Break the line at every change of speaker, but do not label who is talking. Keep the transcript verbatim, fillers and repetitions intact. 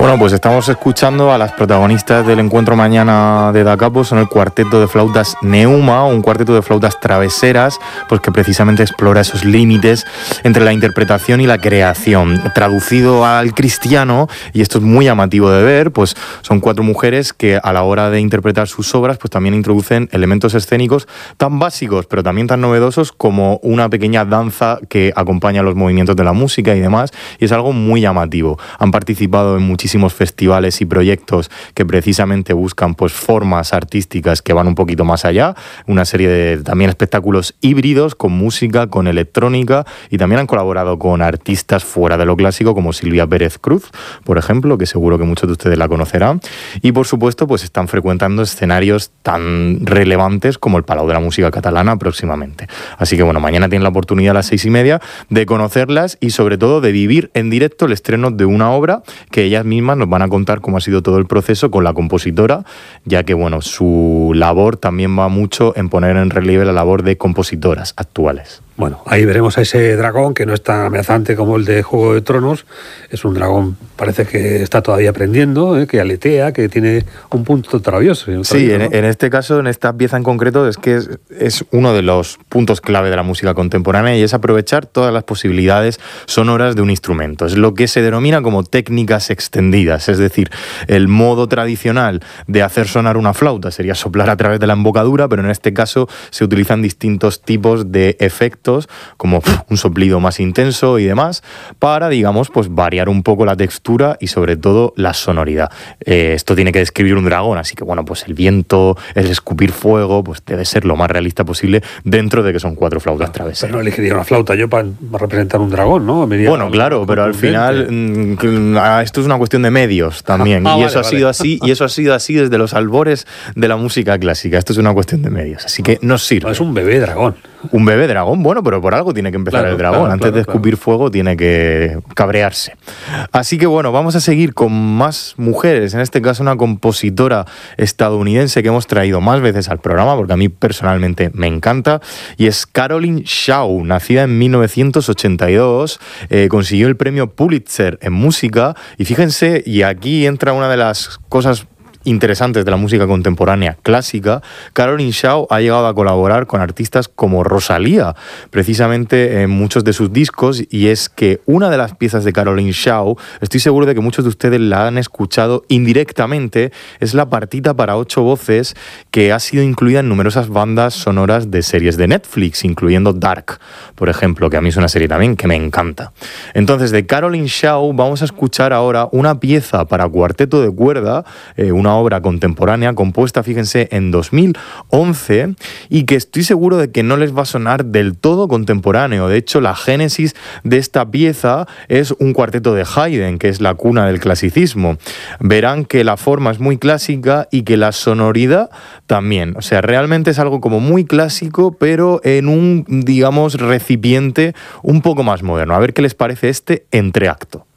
Bueno, pues estamos escuchando a las protagonistas del encuentro mañana de Da Capo. Son el cuarteto de flautas Neuma, un cuarteto de flautas traveseras, pues que precisamente explora esos límites entre la interpretación y la creación. Traducido al cristiano, y esto es muy llamativo de ver, pues son cuatro mujeres que a la hora de interpretar sus obras, pues también introducen elementos escénicos tan básicos, pero también tan novedosos como una pequeña danza que acompaña los movimientos de la música y demás, y es algo muy llamativo. Han participado en muchísimos festivales y proyectos que precisamente buscan pues formas artísticas que van un poquito más allá, una serie de también espectáculos híbridos con música, con electrónica, y también han colaborado con artistas fuera de lo clásico como Silvia Pérez Cruz, por ejemplo, que seguro que muchos de ustedes la conocerán, y por supuesto pues están frecuentando escenarios tan relevantes como el Palau de la Música Catalana próximamente. Así que bueno, mañana tienen la oportunidad a las seis y media de conocerlas y sobre todo de vivir en directo el estreno de una obra que ellas mismas nos van a contar cómo ha sido todo el proceso con la compositora, ya que bueno, su labor también va mucho en poner en relieve la labor de compositoras actuales.
Bueno, ahí veremos a ese dragón que no es tan amenazante como el de Juego de Tronos. Es un dragón, parece que está todavía aprendiendo, ¿eh? Que aletea, que tiene un punto travieso. Un
sí,
travieso,
en,
¿no?
en este caso, en esta pieza en concreto, es que es, es uno de los puntos clave de la música contemporánea, y es aprovechar todas las posibilidades sonoras de un instrumento. Es lo que se denomina como técnicas extendidas, es decir, el modo tradicional de hacer sonar una flauta sería soplar a través de la embocadura, pero en este caso se utilizan distintos tipos de efectos, como un soplido más intenso y demás, para, digamos, pues variar un poco la textura y sobre todo la sonoridad. Eh, esto tiene que describir un dragón, así que bueno, pues el viento, el escupir fuego, pues debe ser lo más realista posible dentro de que son cuatro flautas traveseras.
Pero no elegiría una flauta yo para representar un dragón, ¿no? Diría,
bueno, claro, pero al final mmm, esto es una cuestión de medios también, ah, y vale, eso ha vale. sido así, y eso ha sido así desde los albores de la música clásica. Esto es una cuestión de medios, así que nos sirve.
No, es un bebé dragón.
Un bebé dragón, bueno, pero por algo tiene que empezar claro, el dragón. Claro, Antes claro, de escupir claro. fuego tiene que cabrearse. Así que bueno, vamos a seguir con más mujeres. En este caso una compositora estadounidense que hemos traído más veces al programa, porque a mí personalmente me encanta, y es Caroline Shaw. Nacida en mil novecientos ochenta y dos, eh, consiguió el premio Pulitzer en música, y fíjense, y aquí entra una de las cosas interesantes de la música contemporánea clásica. Caroline Shaw ha llegado a colaborar con artistas como Rosalía, precisamente en muchos de sus discos, y es que una de las piezas de Caroline Shaw, estoy seguro de que muchos de ustedes la han escuchado indirectamente, es la partita para ocho voces que ha sido incluida en numerosas bandas sonoras de series de Netflix, incluyendo Dark, por ejemplo, que a mí es una serie también que me encanta. Entonces, de Caroline Shaw vamos a escuchar ahora una pieza para cuarteto de cuerda, eh, una obra contemporánea compuesta, fíjense, en dos mil once, y que estoy seguro de que no les va a sonar del todo contemporáneo. De hecho, la génesis de esta pieza es un cuarteto de Haydn, que es la cuna del clasicismo. Verán que la forma es muy clásica y que la sonoridad también. O sea, realmente es algo como muy clásico, pero en un, digamos, recipiente un poco más moderno. A ver qué les parece este entreacto.